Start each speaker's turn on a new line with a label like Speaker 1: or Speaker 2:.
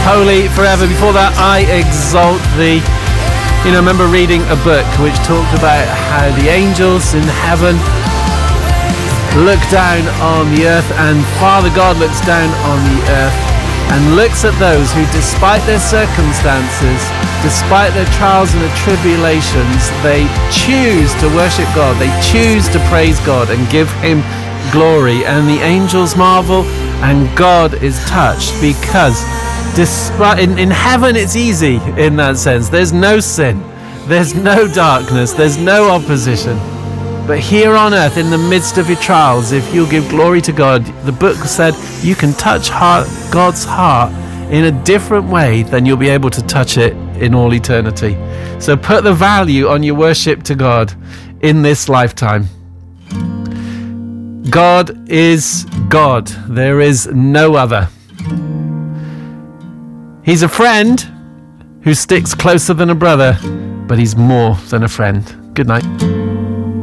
Speaker 1: holy forever. Before that, I exalt thee. You know, I remember reading a book which talked about how the angels in heaven look down on the earth, and Father God looks down on the earth and looks at those who, despite their circumstances, despite their trials and their tribulations, they choose to worship God, they choose to praise God and give him glory. And the angels marvel and God is touched, because despite in heaven it's easy in that sense. There's no sin, there's no darkness, there's no opposition. But here on earth, in the midst of your trials, if you'll give glory to God, the book said you can touch God's heart in a different way than you'll be able to touch it in all eternity. So put the value on your worship to God in this lifetime. God is God. There is no other. He's a friend who sticks closer than a brother, but he's more than a friend. Good night.